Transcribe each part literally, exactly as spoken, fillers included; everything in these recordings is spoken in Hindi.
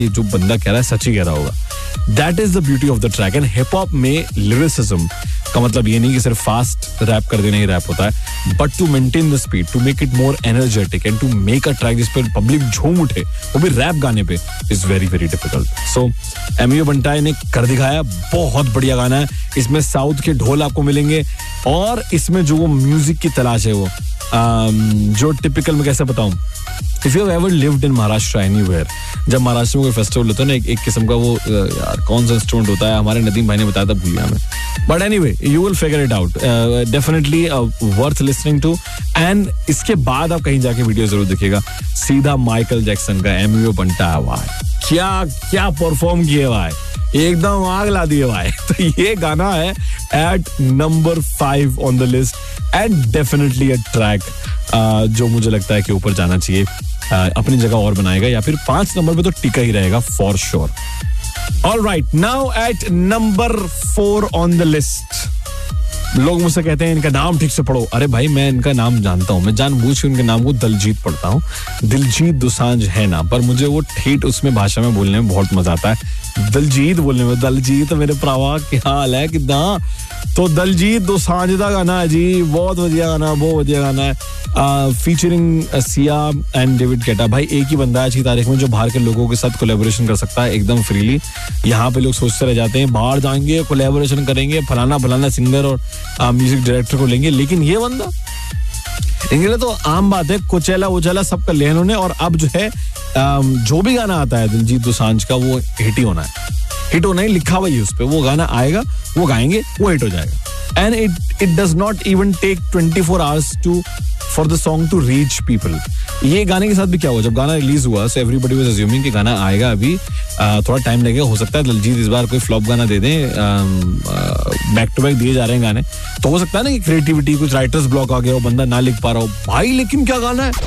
ये जो बंदा कह रहा है सच ही कह रहा होगा। That is the beauty of the track. And hip hop में लिरिसिज्म का मतलब ये नहीं कि सिर्फ फास्ट रैप कर देना ही रैप होता है, but to maintain the speed, to make it more energetic and to make a track जिस पर पब्लिक झूम उठे, वो भी रैप गाने पे, is very very difficult. So Ameo बंटाई ने कर दिखाया, बहुत बढ़िया गाना है। इसमें साउथ के ढोल आपको मिलेंगे और इसमें जो वो म्यूजिक की तलाश है वो Um, जो टिपिकल मैं कैसे बताऊं, if you have ever lived in Maharashtra anywhere, जब महाराष्ट्र में कोई फेस्टिवल होता है ना, एक, एक किस्म का वो यार कौन सा इंस्ट्रूमेंट होता है, हमारे नदीम भाई ने बताया था, भूल गया मैं, but anyway you will figure it out, definitely worth listening to. And इसके बाद आप कहीं जाके वीडियो जरूर देखिएगा, सीधा माइकल जैक्सन का एमियो बंटाई, भाई क्या क्या परफॉर्म किए भाई, एकदम आग ला दिए भाई। तो ये गाना है eight number five on the list and definitely a track जो मुझे लगता है कि ऊपर जाना चाहिए, uh, अपनी जगह और बनाएगा या फिर पांच नंबर पे तो टिका ही रहेगा for sure. All right, now at number four on the list, लोग मुझसे कहते हैं इनका नाम ठीक से पढ़ो। अरे भाई मैं इनका नाम जानता हूँ, मैं जानबूझ के उनके नाम को दलजीत पढ़ता हूँ। दिलजीत दोसांझ है नाम, पर मुझे वो ठेठ उसमें भाषा में बोलने में बहुत मजा आता है, दलजीत बोलने में। दलजीत मेरे भरावा क्या हाल है किदा, तो दलजीत दोसांझ का गाना है जी, बहुत बढ़िया गाना, बहुत बढ़िया गाना है, featuring Siya and David Guetta. भाई एक ही बंदा है आज की तारीख में जो बाहर के लोगों के साथ कोलैबोरेशन कर सकता है एकदम फ्रीली। यहाँ पे लोग सोचते रह जाते हैं बाहर जाएंगे कोलैबोरेशन करेंगे, फलाना फलाना सिंगर और म्यूजिक डायरेक्टर को लेंगे, लेकिन ये बंदा इनके लिए तो आम बात है, कुचैला उचैला सब कर लिया इन्होंने। और अब जो है जो भी गाना आता है दिलजीत दोसांझ का वो हिट ही होना है, हिट होना ही लिखा हुआ है उस पे, वो गाना आएगा, वो गाएंगे, वो हिट हो जाएगा। And it it does not even take twenty four hours to for the song to reach people. ये गाने के साथ भी क्या हुआ, जब गाना रिलीज हुआ सो एवरीबॉडी वाज अज्यूमिंग कि गाना आएगा, अभी आ, थोड़ा टाइम लगेगा, हो सकता है दिलजीत इस बार कोई फ्लॉप गाना दे दें, बैक टू बैक दिए जा रहे हैं गाने, तो हो सकता है ना कि क्रिएटिविटी कुछ राइटर्स ब्लॉक आ गया हो, बंदा ना लिख पा रहा हो भाई, लेकिन क्या गाना है,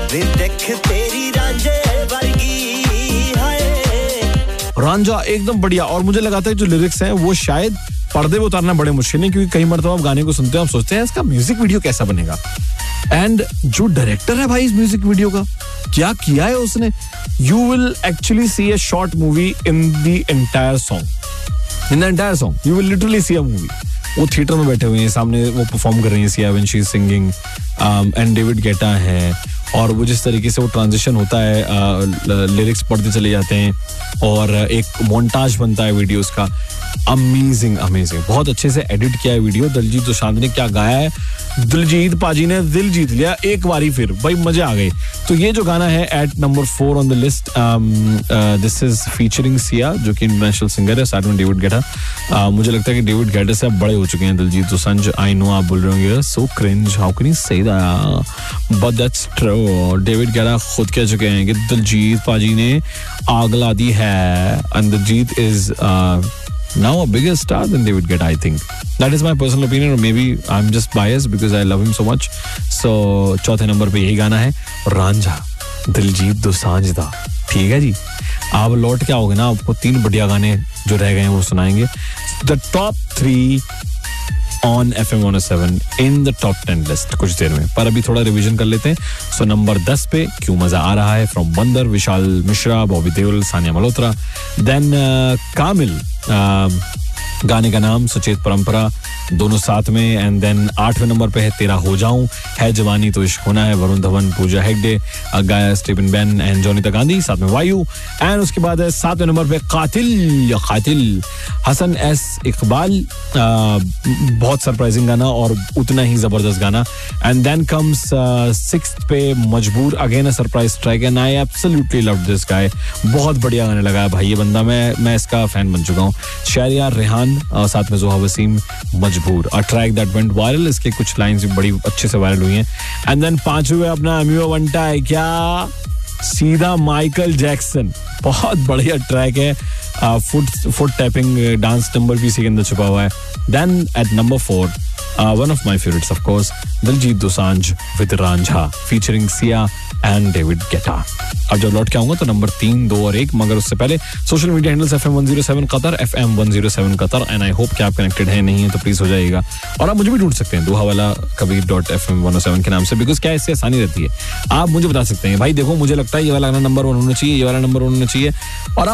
रांझा एकदम बढ़िया। और मुझे लगा था जो लिरिक्स हैं वो शायद पर्दे पे उतारना बड़े मुश्किल है, क्योंकि कई मरतबा आप गाने को सुनते हैं आप सोचते हैं इसका म्यूजिक वीडियो कैसा बनेगा, एंड जो डायरेक्टर है भाई इस म्यूजिक वीडियो का क्या किया है उसने, you will actually see a short movie in the entire song, in the entire song you will literally see a movie. वो थिएटर में बैठे हुए हैं, सामने वो परफॉर्म कर रही है Siya when she is singing, and David Guetta है, और वो जिस तरीके से वो ट्रांजिशन होता है, लिरिक्स पढ़ते चले जाते हैं और एक मोन्टाज बनता है वीडियोस का, अमेजिंग अमेजिंग, बहुत अच्छे से एडिट किया है वीडियो। दिलजीत दोसांझ ने क्या गाया है, दिलजीत पाजी ने दिल जीत लिया एक बारी फिर, भाई मजे आ गए। तो ये जो गाना है eight number four on the list, this is featuring Siya जो कि इंटरनेशनल सिंगर है, साथ में डेविड गेटा। uh, मुझे लगता है कि डेविड गेटा से अब बड़े हो चुके हैं दिलजीत दोसांझ। आई नो आप बोल रहे होंगे so cringe, how can you say that, but that's true. David Guetta खुद कह चुके हैं कि दिलजीत पाजी ने आग ला दी है, and Diljit is now a bigger star than David Guetta, I think. That is my personal opinion, or maybe I'm just biased because I love him so much. So चौथे नंबर पे यही गाना है, रांझा, दिलजीत दोसांझ दा। ठीक है जी, आप लौट के आओगे ना, आपको तीन बढ़िया गाने जो रह गए हैं वो सुनाएंगे। The top three on F M one oh seven in the top ten list कुछ देर में, पर अभी थोड़ा रिवीजन कर लेते हैं। सो नंबर दस पे क्यों मजा आ रहा है फ्रॉम बंदर, विशाल मिश्रा, बॉबी देओल, सानिया मल्होत्रा। देन कामिल, गाने का नाम सचेत परंपरा, दोनों साथ में। एंड देन आठवें नंबर पे है तेरा हो जाऊं, है जवानी तो इश्क होना है, वरुण धवन, पूजा हेगडे, गाया Steven Ben and Jonita Gandhi, साथ में वायु। एंड उसके बाद है सातवें नंबर पे कातिल या कातिल, हसन एस इकबाल, बहुत सरप्राइजिंग गाना और उतना ही जबरदस्त गाना। एंड देन कम्स सिक्स्थ पे मजबूर, again a surprise track, and I absolutely love this guy, बहुत बढ़िया गाने लगा है भाई ये बंदा, मैं मैं इसका फैन बन चुका हूँ। शहरियार रेहान, साथ में जोहा वसीम, मजबूर, a track that went viral, इसके कुछ लाइंस भी बड़ी अच्छे से वायरल हुई हैं। एंड देन पांचवें अपना एमियो बंटाई, क्या सीधा माइकल जैक्सन, बहुत बढ़िया ट्रैक है, foot foot tapping dance number भी इसी के अंदर छुपा हुआ है। Then eight number four, one of my favourites of course, Diljit Dosanjh with Ranjha featuring Siya and David Guetta. अब जब लौट के आऊंगा तो नंबर तीन, दो और एक, मगर उससे पहले social media handles F M one zero seven Qatar, F M one zero seven Qatar, and I hope कि आप कनेक्टेड हैं, नहीं है तो प्लीज हो जाइएगा। और आप मुझे भी ढूंढ सकते हैं दोहा वाला Kabir dot F M one O seven के नाम से, बिकॉज क्या इससे आसानी रहती है, आप मुझे बता सकते हैं भाई देखो मुझे लगता है ये वाला नंबर वन होना चाहिए, ये वाला नंबर वन होना चाहिए, और